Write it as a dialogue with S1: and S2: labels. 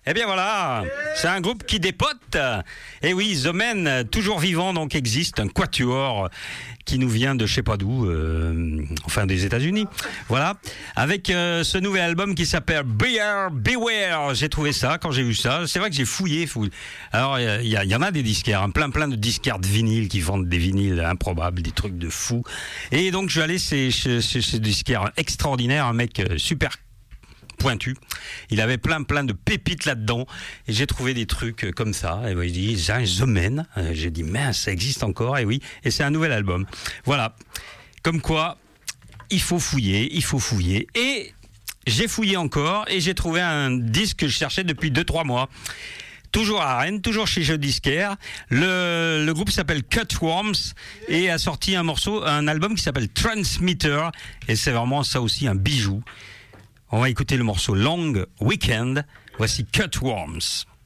S1: Eh bien voilà, c'est un groupe qui dépote. Et oui, The Men, toujours vivant, donc existe un quatuor qui nous vient de je sais pas d'où, enfin des États-Unis. Voilà, avec ce nouvel album qui s'appelle Beware. J'ai trouvé ça quand j'ai vu ça. C'est vrai que j'ai fouillé. Alors il y en a des disquaires, hein, plein de disquaires de vinyle qui vendent des vinyles improbables, des trucs de fou. Et donc je suis allé chez ce disquaire extraordinaire, un mec super pointu. Il avait plein de pépites là-dedans et j'ai trouvé des trucs comme ça. Et il dit The Men. J'ai dit mince, ça existe encore. Et oui, et c'est un nouvel album. Voilà. Comme quoi, il faut fouiller. Et j'ai fouillé encore et j'ai trouvé un disque que je cherchais depuis 2-3 mois. Toujours à Rennes, toujours chez Jeux Disquaires. Le groupe s'appelle Cutworms et a sorti un album qui s'appelle Transmitter. Et c'est vraiment ça aussi un bijou. On va écouter le morceau Long Weekend. Voici Cutworms.